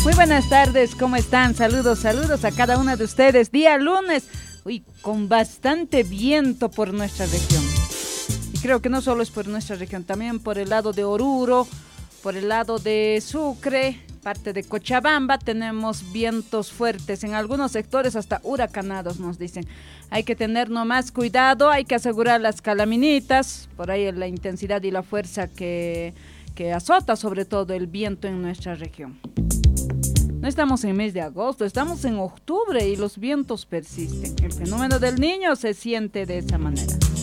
Muy buenas tardes, ¿cómo están? Saludos a cada una de ustedes. Día lunes, con bastante viento por nuestra región. Y creo que no solo es por nuestra región, también por el lado de Oruro, por el lado de Sucre, parte de Cochabamba, tenemos vientos fuertes, en algunos sectores hasta huracanados nos dicen. Hay que tener nomás cuidado, hay que asegurar las calaminitas, por ahí la intensidad y la fuerza que azota sobre todo el viento en nuestra región. No estamos en mes de agosto, estamos en octubre y los vientos persisten. El fenómeno del Niño se siente de esa manera.